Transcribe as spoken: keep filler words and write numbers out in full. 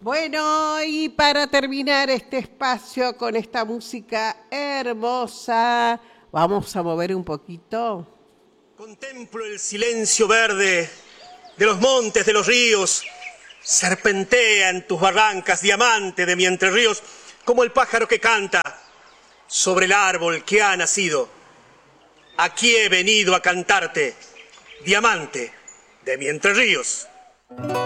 Bueno, y para terminar este espacio con esta música hermosa, vamos a mover un poquito. Contemplo el silencio verde de los montes, de los ríos, serpentea en tus barrancas, diamante de mi Entre Ríos, como el pájaro que canta sobre el árbol que ha nacido. Aquí he venido a cantarte, diamante de mi Entre Ríos.